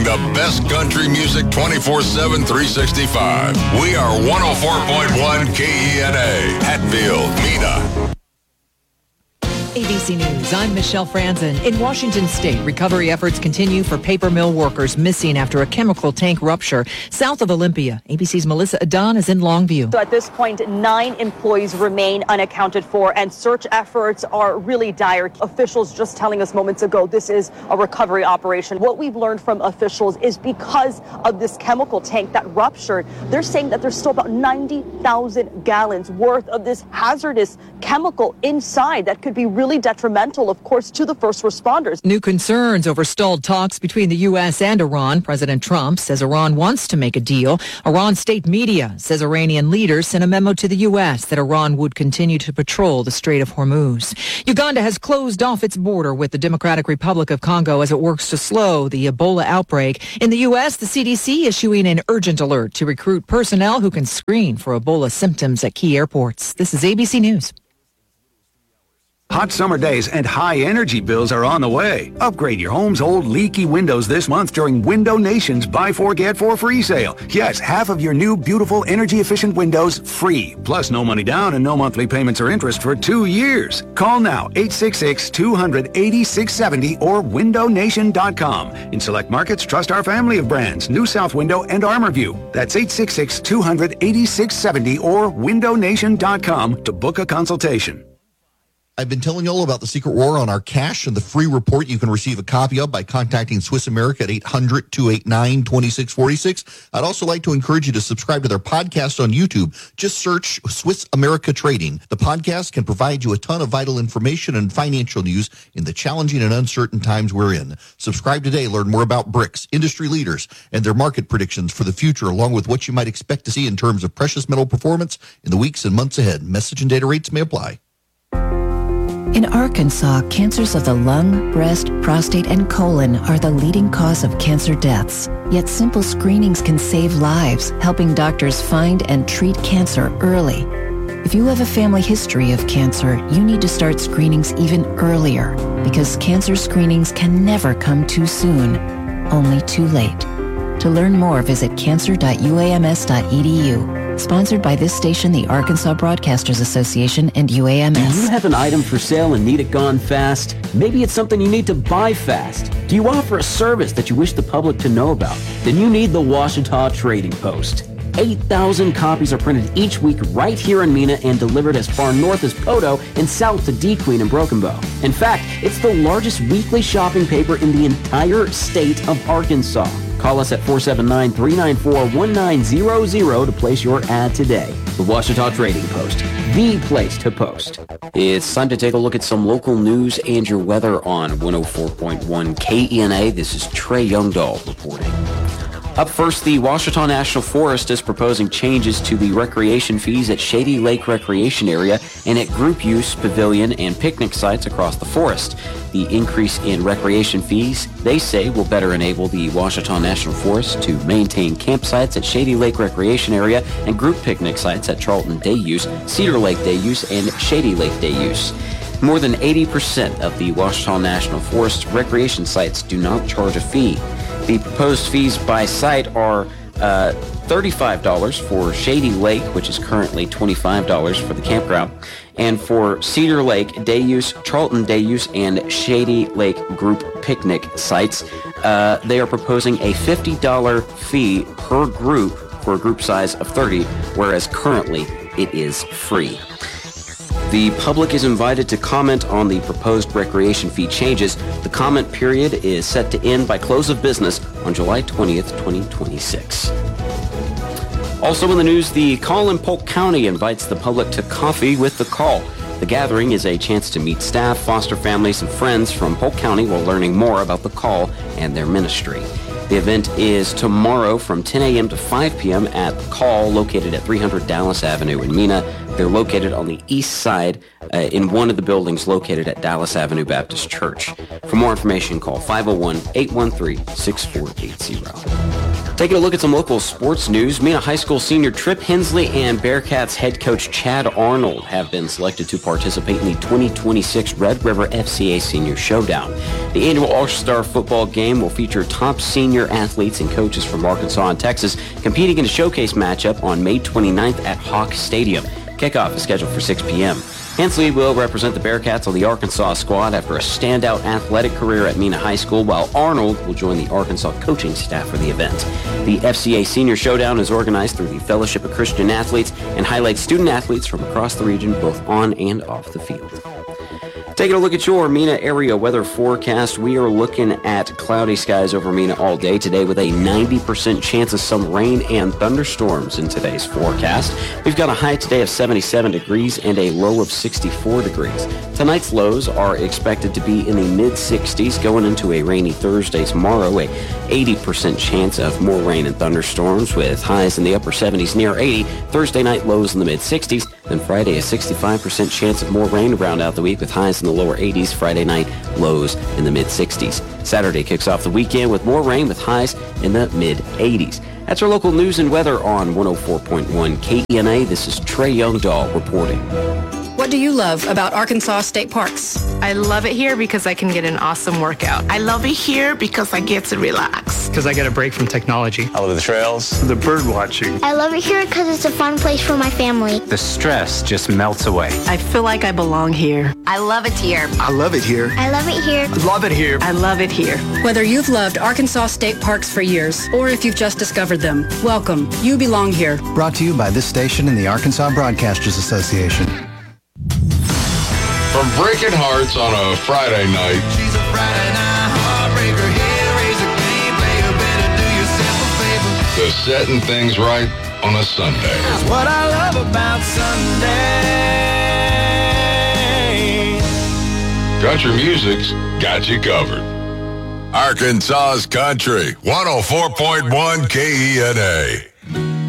playing the best country music 24/7, 365. We are 104.1 KENA, Hatfield, Mena. ABC News, I'm Michelle Franzen. In Washington State, recovery efforts continue for paper mill workers missing after a chemical tank rupture south of Olympia. ABC's Melissa Adon is in Longview. So at this point, 9 employees remain unaccounted for, and search efforts are really dire. Officials just telling us moments ago this is a recovery operation. What we've learned from officials is because of this chemical tank that ruptured, they're saying that there's still about 90,000 gallons worth of this hazardous chemical inside that could be really detrimental, of course, to the first responders. New concerns over stalled talks between the U.S. and Iran. President Trump says Iran wants to make a deal. Iran state media says Iranian leaders sent a memo to the U.S. that Iran would continue to patrol the Strait of Hormuz. Uganda has closed off its border with the Democratic Republic of Congo as it works to slow the Ebola outbreak. In the U.S., the CDC issuing an urgent alert to recruit personnel who can screen for Ebola symptoms at key airports. This is ABC News. Hot summer days and high energy bills are on the way. Upgrade your home's old leaky windows this month during Window Nation's Buy 4 Get 4 free sale. Yes, half of your new beautiful energy efficient windows free. Plus no money down and no monthly payments or interest for 2 years. Call now 866-200-8670 or windownation.com. In select markets, trust our family of brands, New South Window and ArmorView. That's 866-200-8670 or windownation.com to book a consultation. I've been telling you all about the secret war on our cash and the free report you can receive a copy of by contacting Swiss America at 800-289-2646. I'd also like to encourage you to subscribe to their podcast on YouTube. Just search Swiss America Trading. The podcast can provide you a ton of vital information and financial news in the challenging and uncertain times we're in. Subscribe today. Learn more about BRICS, industry leaders, and their market predictions for the future, along with what you might expect to see in terms of precious metal performance in the weeks and months ahead. Message and data rates may apply. In Arkansas, cancers of the lung, breast, prostate, and colon are the leading cause of cancer deaths. Yet simple screenings can save lives, helping doctors find and treat cancer early. If you have a family history of cancer, you need to start screenings even earlier, because cancer screenings can never come too soon, only too late. To learn more, visit cancer.uams.edu. Sponsored by this station, the Arkansas Broadcasters Association, and UAMS. Do you have an item for sale and need it gone fast? Maybe it's something you need to buy fast. Do you offer a service that you wish the public to know about? Then you need the Ouachita Trading Post. 8,000 copies are printed each week right here in Mena and delivered as far north as Poteau and south to DeQueen and Broken Bow. In fact, it's the largest weekly shopping paper in the entire state of Arkansas. Call us at 479-394-1900 to place your ad today. The Ouachita Trading Post, the place to post. It's time to take a look at some local news and your weather on 104.1 KENA. This is Trey Youngdahl reporting. Up first, the Ouachita National Forest is proposing changes to the recreation fees at Shady Lake Recreation Area and at group use, pavilion, and picnic sites across the forest. The increase in recreation fees, they say, will better enable the Ouachita National Forest to maintain campsites at Shady Lake Recreation Area and group picnic sites at Charlton Day Use, Cedar Lake Day Use, and Shady Lake Day Use. More than 80% of the Ouachita National Forest recreation sites do not charge a fee. The proposed fees by site are $35 for Shady Lake, which is currently $25 for the campground, and for Cedar Lake Day Use, Charlton Day Use, and Shady Lake Group Picnic sites. They are proposing a $50 fee per group for a group size of 30, whereas currently it is free. The public is invited to comment on the proposed recreation fee changes. The comment period is set to end by close of business on July 20th, 2026. Also in the news, the Call in Polk County invites the public to Coffee with the Call. The gathering is a chance to meet staff, foster families, and friends from Polk County while learning more about the Call and their ministry. The event is tomorrow from 10 a.m. to 5 p.m. at the Call, located at 300 Dallas Avenue in Mena. They're located on the east side in one of the buildings located at Dallas Avenue Baptist Church. For more information, call 501-813-6480. Taking a look at some local sports news, Mena High School senior Trip Hensley and Bearcats head coach Chad Arnold have been selected to participate in the 2026 Red River FCA Senior Showdown. The annual All-Star football game will feature top senior senior athletes and coaches from Arkansas and Texas competing in a showcase matchup on May 29th at Hawk Stadium. Kickoff is scheduled for 6 p.m. Hensley will represent the Bearcats on the Arkansas squad after a standout athletic career at Mena High School, while Arnold will join the Arkansas coaching staff for the event. The FCA Senior Showdown is organized through the Fellowship of Christian Athletes and highlights student athletes from across the region, both on and off the field. Taking a look at your Mena area weather forecast, we are looking at cloudy skies over Mena all day today with a 90% chance of some rain and thunderstorms in today's forecast. We've got a high today of 77 degrees and a low of 64 degrees. Tonight's lows are expected to be in the mid-60s going into a rainy Thursday tomorrow, a 80% chance of more rain and thunderstorms with highs in the upper 70s near 80. Thursday night lows in the mid-60s. Then Friday, a 65% chance of more rain to round out the week with highs in the lower 80s. Friday night, lows in the mid-60s. Saturday kicks off the weekend with more rain with highs in the mid-80s. That's our local news and weather on 104.1 KENA. This is Trey Youngdahl reporting. What do you love about Arkansas State Parks? I love it here because I can get an awesome workout. I love it here because I get to relax. Because I get a break from technology. I love the trails. The bird watching. I love it here because it's a fun place for my family. The stress just melts away. I feel like I belong here. I love it here. I love it here. I love it here. I love it here. I love it here. Whether you've loved Arkansas State Parks for years or if you've just discovered them, welcome. You belong here. Brought to you by this station and the Arkansas Broadcasters Association. From breaking hearts on a Friday night. She's a Friday night heartbreaker. Here, raise a game, player, better do yourself a favor. To setting things right on a Sunday. That's what I love about Sunday. Country music's got you covered. Arkansas's Country, 104.1 KENA.